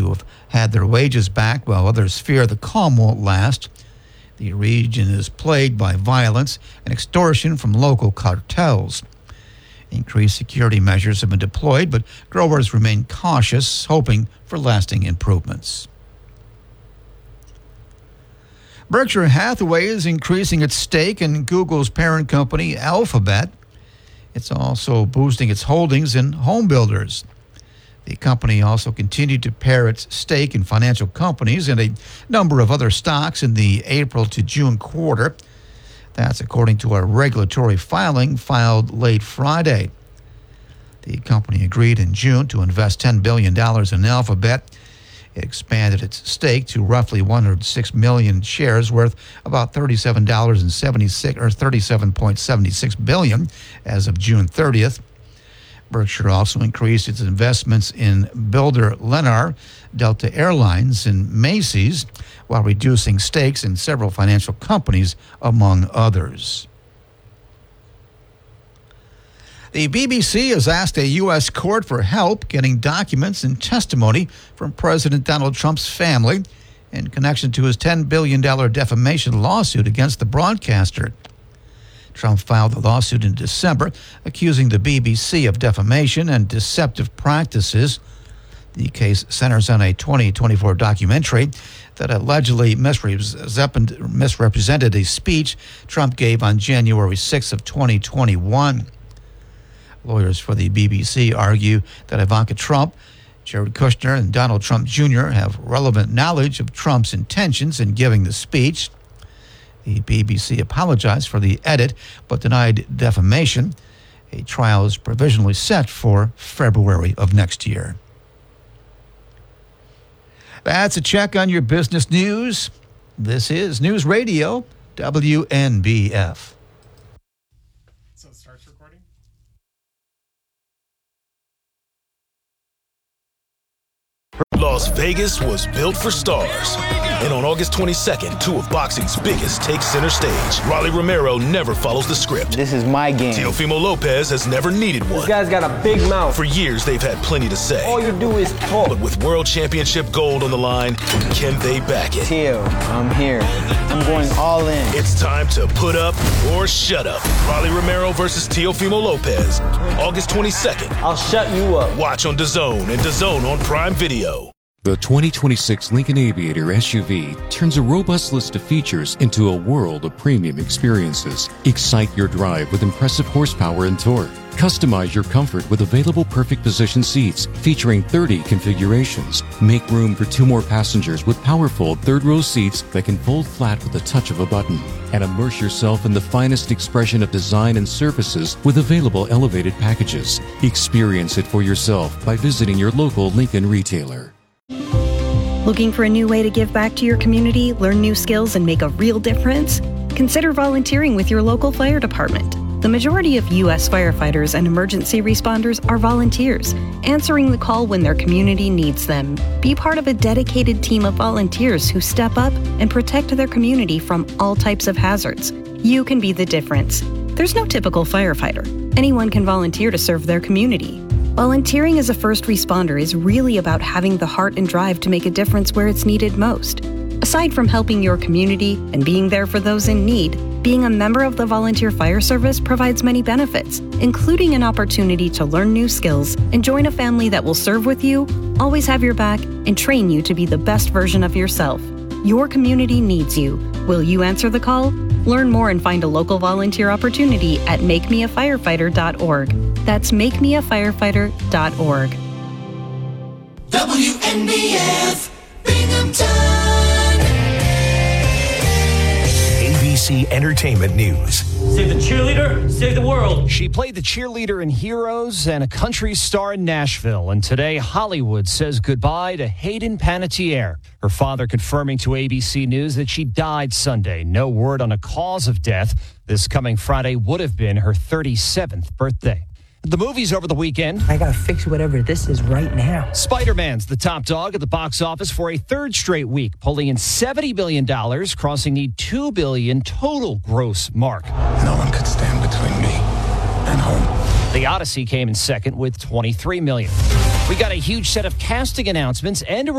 to have had their wages back, while others fear the calm won't last. The region is plagued by violence and extortion from local cartels. Increased security measures have been deployed, but growers remain cautious, hoping for lasting improvements. Berkshire Hathaway is increasing its stake in Google's parent company, Alphabet. It's also boosting its holdings in home builders. The company also continued to pare its stake in financial companies and a number of other stocks in the April to June quarter. That's according to a regulatory filing filed late Friday. The company agreed in June to invest $10 billion in Alphabet. It expanded its stake to roughly 106 million shares, worth about $37.76 billion as of June 30th. Berkshire also increased its investments in builder Lennar, Delta Airlines, and Macy's, while reducing stakes in several financial companies, among others. The BBC has asked a U.S. court for help getting documents and testimony from President Donald Trump's family in connection to his $10 billion defamation lawsuit against the broadcaster. Trump filed the lawsuit in December, accusing the BBC of defamation and deceptive practices. The case centers on a 2024 documentary that allegedly misrepresented a speech Trump gave on January 6th of 2021. Lawyers for the BBC argue that Ivanka Trump, Jared Kushner, and Donald Trump Jr. have relevant knowledge of Trump's intentions in giving the speech. The BBC apologized for the edit but denied defamation. A trial is provisionally set for February of next year. That's a check on your business news. This is News Radio WNBF. So it starts recording? Las Vegas was built for stars. And on August 22nd, two of boxing's biggest take center stage. Rolly Romero never follows the script. This is my game. Teofimo Lopez has never needed one. This guy's got a big mouth. For years, they've had plenty to say. All you do is talk. But with World Championship gold on the line, can they back it? Teo, I'm here. I'm going all in. It's time to put up or shut up. Rolly Romero versus Teofimo Lopez. August 22nd. I'll shut you up. Watch on DAZN and DAZN on Prime Video. The 2026 Lincoln Aviator SUV turns a robust list of features into a world of premium experiences. Excite your drive with impressive horsepower and torque. Customize your comfort with available perfect position seats featuring 30 configurations. Make room for 2 more passengers with powerful third-row seats that can fold flat with the touch of a button. And immerse yourself in the finest expression of design and services with available elevated packages. Experience it for yourself by visiting your local Lincoln retailer. Looking for a new way to give back to your community, learn new skills, and make a real difference? Consider volunteering with your local fire department. The majority of U.S. firefighters and emergency responders are volunteers, answering the call when their community needs them. Be part of a dedicated team of volunteers who step up and protect their community from all types of hazards. You can be the difference. There's no typical firefighter. Anyone can volunteer to serve their community. Volunteering as a first responder is really about having the heart and drive to make a difference where it's needed most. Aside from helping your community and being there for those in need, being a member of the Volunteer Fire Service provides many benefits, including an opportunity to learn new skills and join a family that will serve with you, always have your back, and train you to be the best version of yourself. Your community needs you. Will you answer the call? Learn more and find a local volunteer opportunity at makemeafirefighter.org. That's makemeafirefighter.org. WNBF Binghamton. ABC Entertainment News. Save the cheerleader, save the world. She played the cheerleader in Heroes and a country star in Nashville. And today, Hollywood says goodbye to Hayden Panettiere. Her father confirming to ABC News that she died Sunday. No word on a cause of death. This coming Friday would have been her 37th birthday. The movies over the weekend. I gotta fix whatever this is right now. Spider-Man's the top dog at the box office for a third straight week, pulling in $70 million, crossing the $2 billion total gross mark. No one could stand between me and home. The Odyssey came in second with $23 million. We got a huge set of casting announcements and a